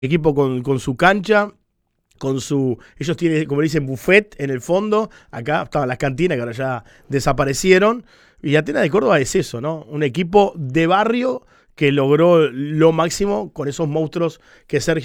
equipo con su cancha, ellos tienen, como dicen, buffet en el fondo. Acá estaban las cantinas que ahora ya desaparecieron. Y Atenas de Córdoba es eso, ¿no? Un equipo de barrio que logró lo máximo con esos monstruos que Sergio